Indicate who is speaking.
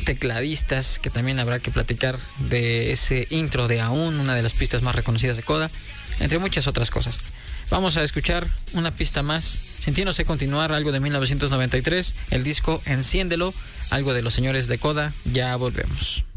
Speaker 1: tecladistas, que también habrá que platicar de ese intro de Aún, una de las pistas más reconocidas de Coda, entre muchas otras cosas. Vamos a escuchar una pista más, Sintiéndose Continuar, algo de 1993, el disco Enciéndelo, algo de los señores de Coda. Ya volvemos.